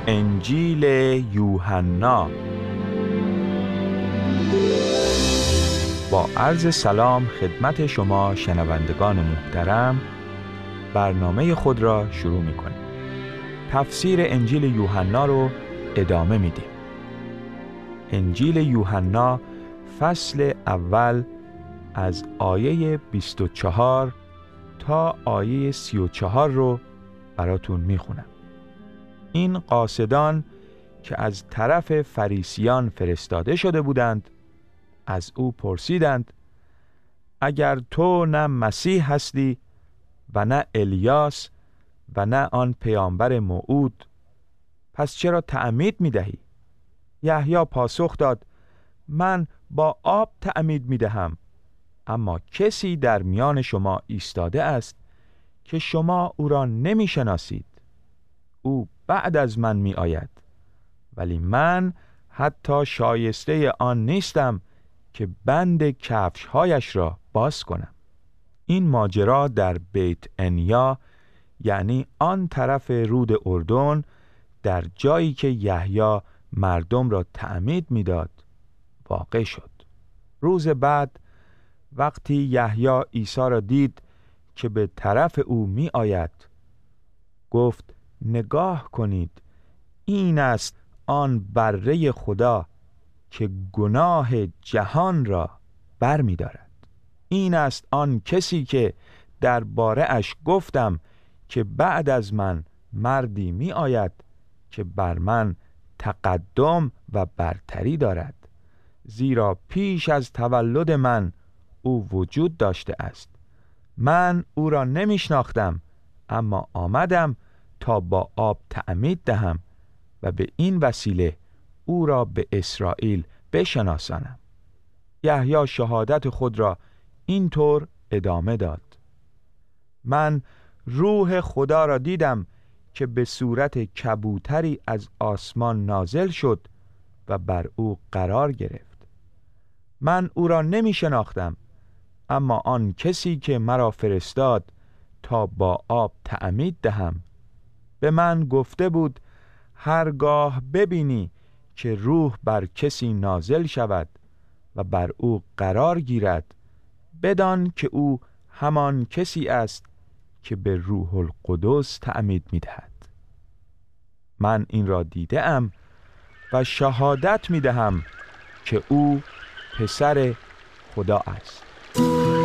انجیل یوحنا. با عرض سلام خدمت شما شنوندگان محترم، برنامه خود را شروع می‌کنیم. تفسیر انجیل یوحنا رو ادامه میدیم. انجیل یوحنا فصل اول از آیه 24 تا آیه 34 رو براتون میخونم. این قاصدان که از طرف فریسیان فرستاده شده بودند از او پرسیدند: اگر تو نه مسیح هستی و نه الیاس و نه آن پیامبر موعود، پس چرا تعمید میدهی؟ یحیی پاسخ داد: من با آب تعمید میدهم، اما کسی در میان شما ایستاده است که شما او را نمیشناسید. او بعد از من می آید، ولی من حتی شایسته آن نیستم که بند کفش‌هایش را باز کنم. این ماجرا در بیت انیا، یعنی آن طرف رود اردن، در جایی که یحیی مردم را تعمید میداد واقع شد. روز بعد وقتی یحیی عیسی را دید که به طرف او می آید، گفت: نگاه کنید، این است آن بره خدا که گناه جهان را بر می دارد. این است آن کسی که درباره اش گفتم که بعد از من مردی می آید که بر من تقدم و برتری دارد، زیرا پیش از تولد من او وجود داشته است. من او را نمی شناختم، اما آمدم تا با آب تعمید دهم و به این وسیله او را به اسرائیل بشناسانم. یحیی شهادت خود را اینطور ادامه داد: من روح خدا را دیدم که به صورت کبوتری از آسمان نازل شد و بر او قرار گرفت. من او را نمی شناختم، اما آن کسی که مرا فرستاد تا با آب تعمید دهم به من گفته بود: هرگاه ببینی که روح بر کسی نازل شود و بر او قرار گیرد، بدان که او همان کسی است که به روح القدس تعمید می‌دهد. من این را دیده ام و شهادت می‌دهم که او پسر خدا است.